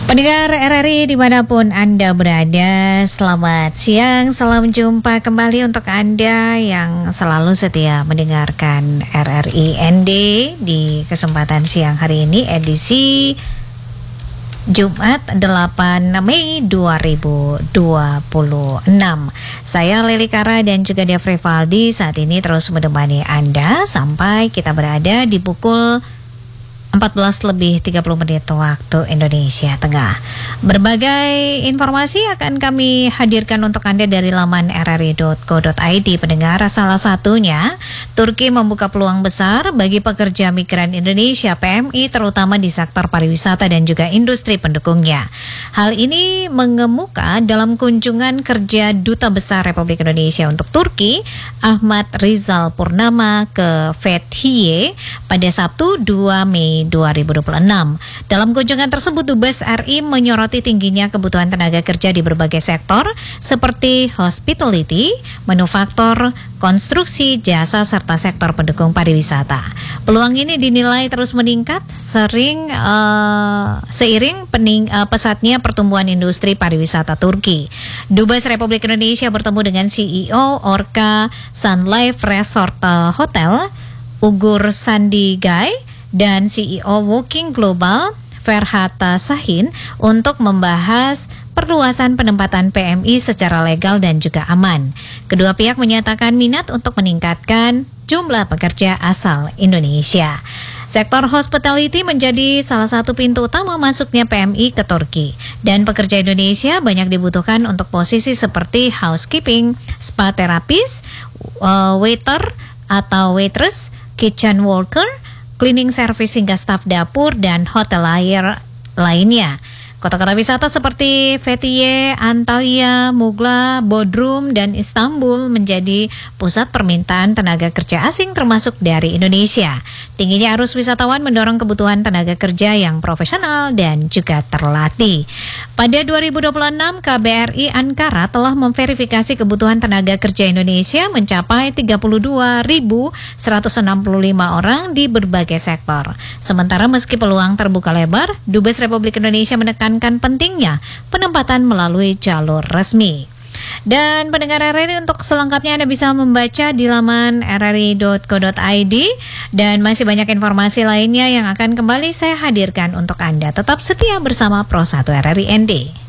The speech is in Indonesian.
Pendengar RRI dimanapun Anda berada, selamat siang, salam jumpa kembali untuk Anda yang selalu setia mendengarkan RRI ND di kesempatan siang hari ini, edisi Jumat 8 Mei 2026. Saya Lili Kara dan juga Devri Valdi saat ini terus menemani Anda sampai kita berada di pukul 14:30 waktu Indonesia Tengah. Berbagai informasi akan kami hadirkan untuk Anda dari laman rri.co.id. Pendengar, salah satunya Turki membuka peluang besar bagi pekerja migran Indonesia PMI terutama di sektor pariwisata dan juga industri pendukungnya. Hal ini mengemuka dalam kunjungan kerja Duta Besar Republik Indonesia untuk Turki Ahmad Rizal Purnama ke Fethiye pada Sabtu 2 Mei 2026. Dalam kunjungan tersebut, Dubes RI menyoroti tingginya kebutuhan tenaga kerja di berbagai sektor seperti hospitality, manufaktur, konstruksi, jasa, serta sektor pendukung pariwisata. Peluang ini dinilai terus meningkat seiring pesatnya pertumbuhan industri pariwisata Turki. Dubes Republik Indonesia bertemu dengan CEO Orca Sun Life Resort Hotel, Ugur Sandigay, dan CEO Walking Global Ferhat Sahin untuk membahas perluasan penempatan PMI secara legal dan juga aman. Kedua pihak menyatakan minat untuk meningkatkan jumlah pekerja asal Indonesia. Sektor hospitality menjadi salah satu pintu utama masuknya PMI ke Turki, dan pekerja Indonesia banyak dibutuhkan untuk posisi seperti housekeeping, spa terapis, waiter atau waitress, kitchen worker, cleaning service hingga staf dapur dan hotelier lainnya. Kota-kota wisata seperti Fethiye, Antalya, Muğla, Bodrum, dan Istanbul menjadi pusat permintaan tenaga kerja asing termasuk dari Indonesia. Tingginya arus wisatawan mendorong kebutuhan tenaga kerja yang profesional dan juga terlatih. Pada 2026, KBRI Ankara telah memverifikasi kebutuhan tenaga kerja Indonesia mencapai 32.165 orang di berbagai sektor. Sementara meski peluang terbuka lebar, Dubes Republik Indonesia menekankan pentingnya penempatan melalui jalur resmi. Dan pendengar RRI, untuk selengkapnya Anda bisa membaca di laman rri.co.id, dan masih banyak informasi lainnya yang akan kembali saya hadirkan untuk Anda. Tetap setia bersama Pro 1 RRI ND.